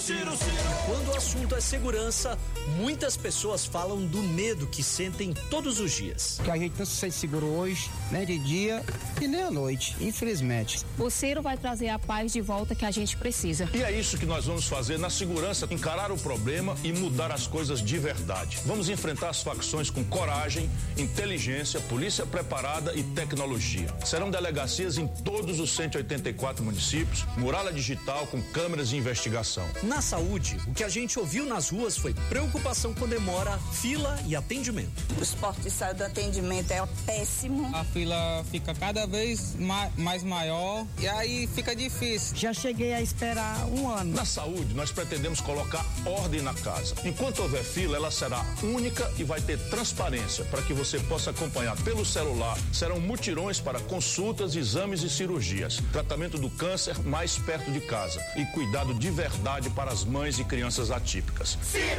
Quando o assunto é segurança, muitas pessoas falam do medo que sentem todos os dias. Que a gente não se sente seguro hoje, né, de dia e nem à noite, infelizmente. O Ciro vai trazer a paz de volta que a gente precisa. E é isso que nós vamos fazer na segurança, encarar o problema e mudar as coisas de verdade. Vamos enfrentar as facções com coragem, inteligência, polícia preparada e tecnologia. Serão delegacias em todos os 184 municípios, muralha digital com câmeras de investigação. Na saúde, o que a gente ouviu nas ruas foi preocupação com demora, fila e atendimento. O esporte de saúde do atendimento é péssimo. A fila fica cada vez mais maior e aí fica difícil. Já cheguei a esperar um ano. Na saúde, nós pretendemos colocar ordem na casa. Enquanto houver fila, ela será única e vai ter transparência para que você possa acompanhar pelo celular. Serão mutirões para consultas, exames e cirurgias. Tratamento do câncer mais perto de casa e cuidado de verdade para as mães e crianças atípicas. Ciro!